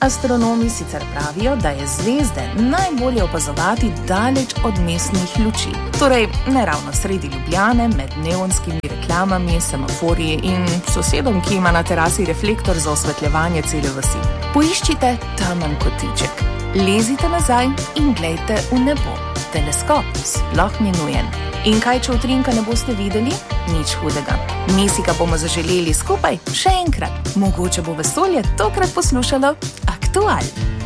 Astronomi sicer pravijo, da je zvezde najbolje opazovati daleč od mestnih luči, torej ne ravno sredi Ljubljane med neonskimi reklamami, semaforji in sosedom, ki ima na terasi reflektor za osvetljevanje cele vasi. Poiščite tamen kotiček, lezite nazaj in glejte v nebo. Teleskop sploh ni nujen. In kaj, če utrinka ne boste videli? Nič hudega. Mi si ga bomo zaželeli skupaj še enkrat. Mogoče bo vesolje tokrat poslušalo Aktual.